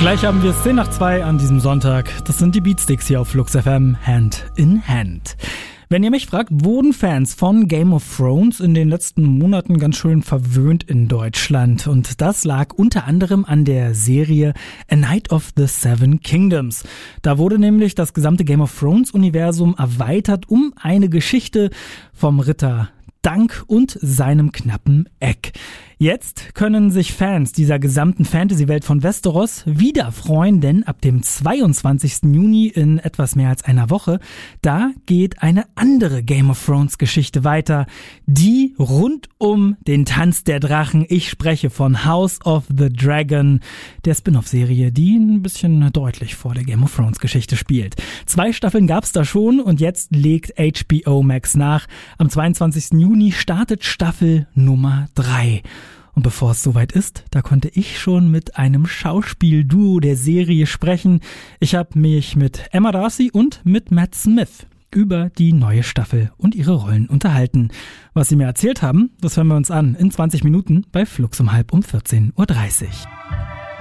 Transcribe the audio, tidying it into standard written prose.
Gleich haben wir es 1:10 an diesem Sonntag. Das sind die Beatsticks hier auf Flux FM, Hand in Hand. Wenn ihr mich fragt, wurden Fans von Game of Thrones in den letzten Monaten ganz schön verwöhnt in Deutschland. Und das lag unter anderem an der Serie A Night of the Seven Kingdoms. Da wurde nämlich das gesamte Game of Thrones-Universum erweitert um eine Geschichte vom Ritter Dunk und seinem knappen Eck. Jetzt können sich Fans dieser gesamten Fantasy-Welt von Westeros wieder freuen, denn ab dem 22. Juni in etwas mehr als einer Woche, da geht eine andere Game of Thrones Geschichte weiter, die rund um den Tanz der Drachen. Ich spreche von House of the Dragon, der Spin-off-Serie, die ein bisschen deutlich vor der Game of Thrones Geschichte spielt. 2 Staffeln gab's da schon und jetzt legt HBO Max nach. Am 22. Juni startet Staffel Nummer 3. Und bevor es soweit ist, da konnte ich schon mit einem Schauspielduo der Serie sprechen. Ich habe mich mit Emma Darcy und mit Matt Smith über die neue Staffel und ihre Rollen unterhalten. Was sie mir erzählt haben, das hören wir uns an in 20 Minuten bei Flux um 14:30.